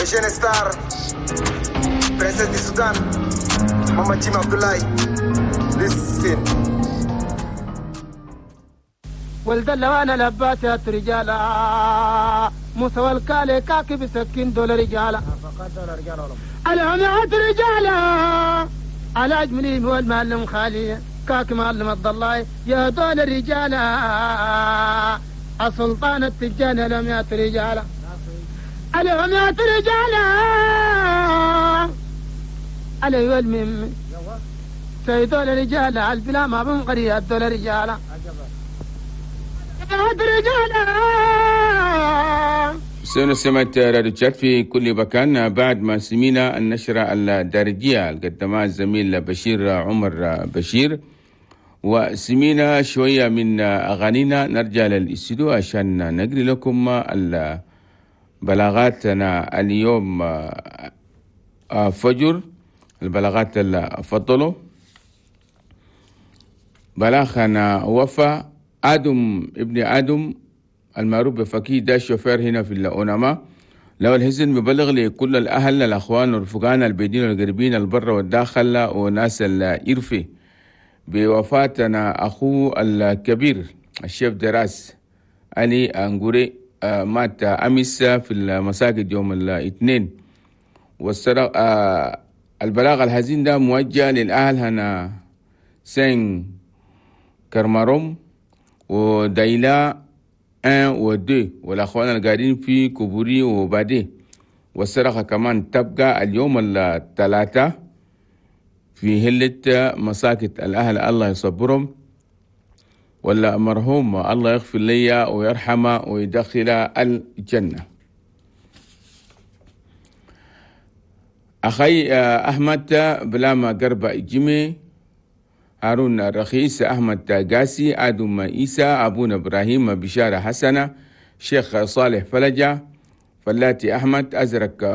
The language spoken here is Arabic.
jeune star, princesse du Soudan, Mama Jim Abdoulaye. Listen. ولد اللوانا لباسات رجالا مستوى الكالي كاكي بسكين دول رجالا العمات رجالا على أجملين هو المعلم خالي كاكي معلم الضلاي يا دول الرجالا السلطان التجان العمات رجالا العمات رجالا علي المهم سيدول رجالا البلا ما بمقرية دول رجالا سنة سمعت راديوشات في كل مكان بعد ما سمينا النشرة الدارجية قدمها الزميل بشير عمر بشير، وسمينا شوية من أغانينا. نرجع للاستوديو عشان نقري لكم بلاغاتنا اليوم فجر البلاغات الفضلوا. بلاغنا وفى آدم ابن آدم المعروف بفكي ده شوفير هنا في الأونما. لو الحزن مبلغ لكل الأهل الأخوان والرفقان البيدين والقريبين البر والداخل وناس الإرفي بوفاتنا أخوه الكبير الشيف دراس علي أنغوري مات أمس في المساجد يوم الاثنين. البلاغ الحزين ده موجه للأهل هنا سين كرماروم ودايلا 1 و 2 والأخوان القاعدين في كوبوري وبادي. والسرقة كمان تبقى اليوم الثلاثة في هلة مساكت الأهل، الله يصبرهم ولا مرحوم الله يغفر لي ويرحمه ويدخل الجنة. أخي أحمد بلاما قربة جيمي، هارون الرخيص، أحمد قاسي، آدم إيسى، أبونا إبراهيم، بشارة حسنة، شيخ صالح فلجة، فلاتي أحمد، أزرق